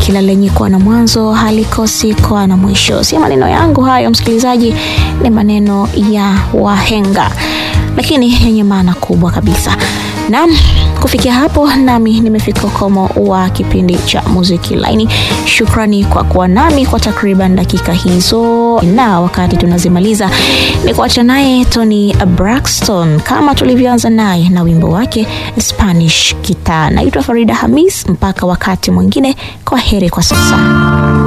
kila lenye kuwa na mwanzo halikosi kuwa na mwisho. Si maneno yangu hayo msikilizaji, ni maneno ya wahenga, lakini yenye maana kubwa kabisa. Naam, kufikia hapo nami nimefika ukomo wa kipindi cha Muziki Laini. Shukrani kwa kuwa nami kwa takriban dakika hizo, na wakati tunazimaliza ni kuacha naye Toni Braxton kama tulivyoanza naye na wimbo wake Spanish Guitar. Naitwa Farida Hamis, mpaka wakati mwingine, kwa heri kwa sasa.